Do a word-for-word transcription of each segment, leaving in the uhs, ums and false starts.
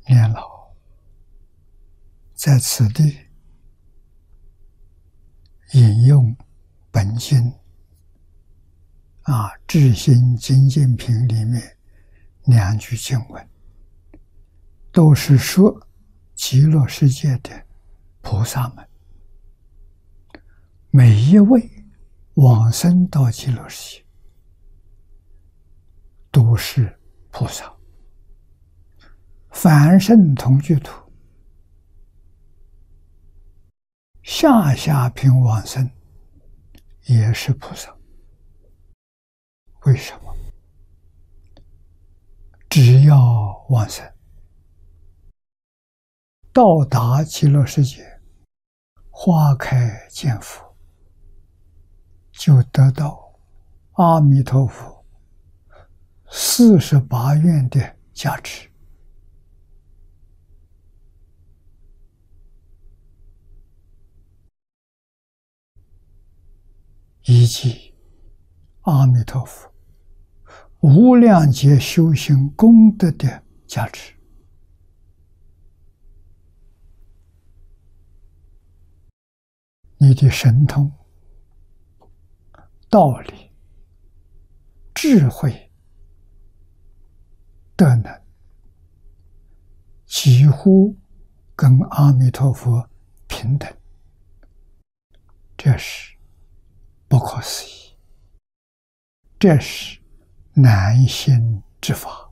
年老，在此地引用本经啊《至心精进品》里面两句经文，都是说极乐世界的菩萨们，每一位往生到极乐世界都是菩萨，凡圣同居土下下品往生也是菩萨。为什么？只要往生，到达极乐世界，花开见佛，就得到阿弥陀佛四十八愿的加持，以及阿弥陀佛无量劫修行功德的加持。你的神通、道理、智慧、德能，几乎跟阿弥陀佛平等，这是不可思议，这是难行之法。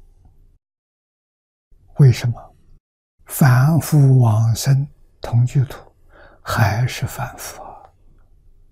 为什么？凡夫往生同居土还是凡夫啊？